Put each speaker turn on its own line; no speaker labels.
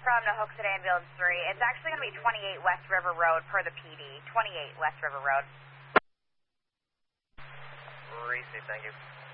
from Nahoxton Ambulance 3. It's actually going to be 28 West River Road per the PD. 28 West River Road.
Receive, thank you.